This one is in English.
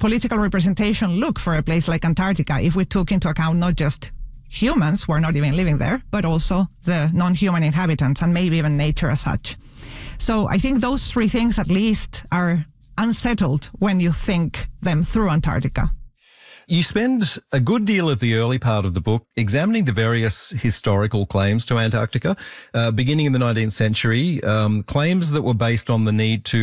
political representation look for a place like Antarctica if we took into account not just humans who are not even living there, but also the non-human inhabitants and maybe even nature as such? So I think those three things at least are unsettled when you think them through Antarctica. You spend a good deal of the early part of the book examining the various historical claims to Antarctica, beginning in the 19th century, claims that were based on the need to